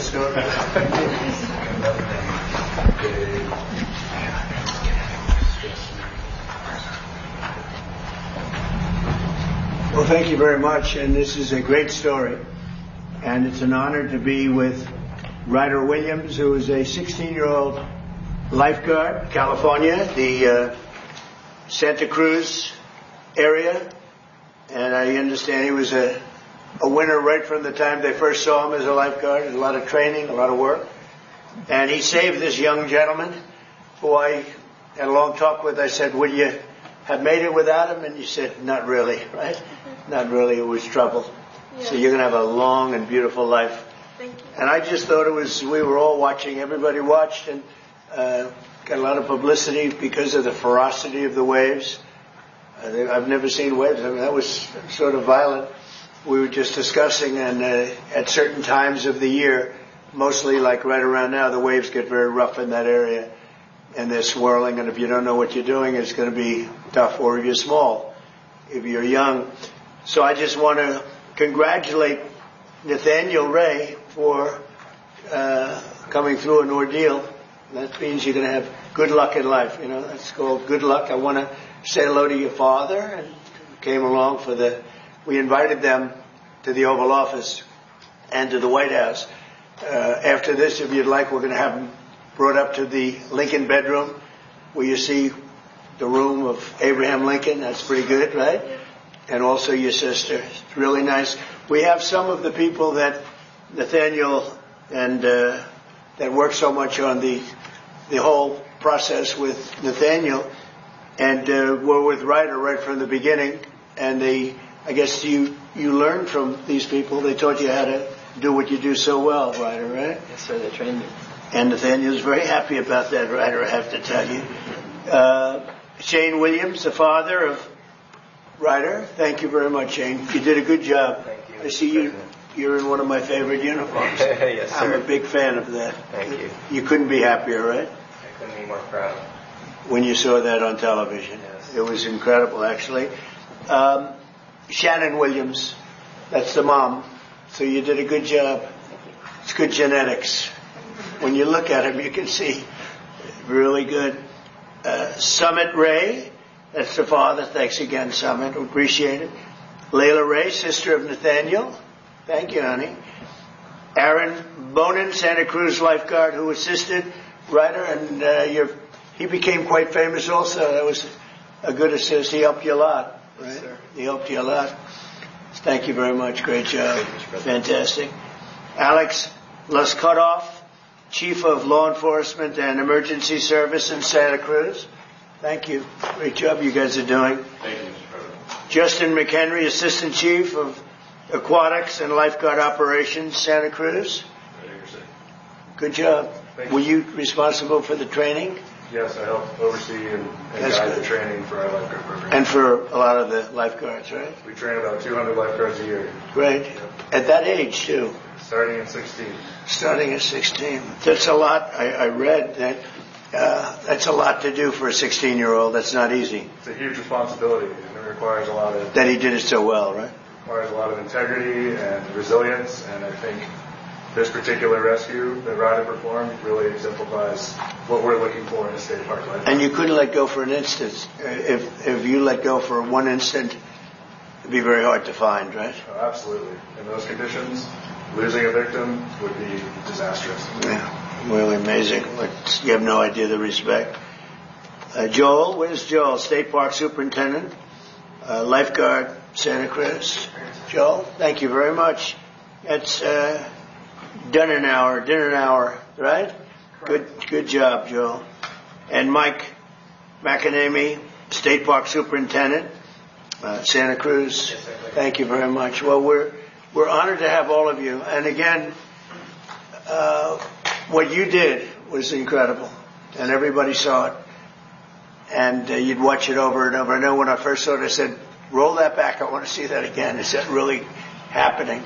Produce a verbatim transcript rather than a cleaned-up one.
story. Well, thank you very much, and this is a great story, and it's an honor to be with Ryder Williams, who is a sixteen-year-old lifeguard, California, the uh, Santa Cruz area, and I understand he was a, a winner right from the time they first saw him as a lifeguard. A lot of training, a lot of work, and he saved this young gentleman, who I had a long talk with. I said, would you have made it without him? And you said, not really, right? Not really. It was trouble. Yeah. So you're going to have a long and beautiful life. Thank you. And I just thought it was, we were all watching, everybody watched, and uh, got a lot of publicity because of the ferocity of the waves. Uh, I've never seen waves. I mean, that was sort of violent. We were just discussing, and uh, at certain times of the year, mostly like right around now, the waves get very rough in that area, and they're swirling, and if you don't know what you're doing, it's going to be tough, or if you're small, if you're young. So I just want to congratulate Nathaniel Ray for uh, coming through an ordeal. That means you're going to have good luck in life. You know, that's called good luck. I want to say hello to your father, and came along for the, we invited them to the Oval Office and to the White House. Uh, after this, if you'd like, we're going to have them brought up to the Lincoln bedroom, where you see the room of Abraham Lincoln. That's pretty good, right? And also your sister. It's really nice. We have some of the people that Nathaniel and uh, that work so much on the the whole process with Nathaniel, and uh, were with Ryder right from the beginning. And they, I guess you you learned from these people. They taught you how to do what you do so well, Ryder, right? Yes, sir. They trained me. And Nathaniel's very happy about that, Ryder, I have to tell you. Uh, Shane Williams, the father of Ryder. Thank you very much, Shane. You did a good job. Thank you. I see you. You're in one of my favorite uniforms. Yes, sir. I'm a big fan of that. Thank you. You couldn't be happier, right? I couldn't be more proud. When you saw that on television. Yes. It was incredible, actually. Um, Shannon Williams, that's the mom. So you did a good job. It's good genetics. When you look at him, you can see really good. Uh, Summit Ray, that's the father. Thanks again, Summit. Appreciate it. Layla Ray, sister of Nathaniel. Thank you, honey. Aaron Bonin, Santa Cruz lifeguard, who assisted Ryder, and uh, you're, he became quite famous also. That was a good assist. He helped you a lot, right? Yes, sir. He helped you a lot. Thank you very much. Great job. Fantastic. Alex Luscutoff, Chief of Law Enforcement and Emergency Service in Santa Cruz. Thank you. Great job you guys are doing. Thank you, Mister President. Justin McHenry, Assistant Chief of Aquatics and Lifeguard Operations, Santa Cruz. Good job. Thank Were you. you responsible for the training? Yes, I help oversee and, and That's guide good. the training for our lifeguard program. And for a lot of the lifeguards, right? We train about two hundred lifeguards a year, Great. At that age, too. starting at sixteen. Starting at sixteen. That's a lot. I, I read that uh, that's a lot to do for a sixteen-year-old. That's not easy. It's a huge responsibility, and it requires a lot of That he did it so well, right? requires a lot of integrity and resilience. And I think this particular rescue that Ryder performed really exemplifies what we're looking for in a state park lifeguard. And you couldn't let go for an instant. If if you let go for one instant, it'd be very hard to find, right? Oh, absolutely. In those conditions, losing a victim would be disastrous. Yeah, really amazing. Like, you have no idea the respect. Uh, Joel, where's Joel? State Park Superintendent, uh, lifeguard, Santa Cruz. Joel, thank you very much. It's uh, done an hour, dinner an hour, right? Good, good job, Joel. And Mike McAnamy, State Park Superintendent, uh, Santa Cruz. Yes, sir. Thank you very much. Well, we're we're honored to have all of you. And again, uh, what you did was incredible, and everybody saw it. And uh, you'd watch it over and over. I know when I first saw it, I said, "Roll that back. I want to see that again. Is that really happening?"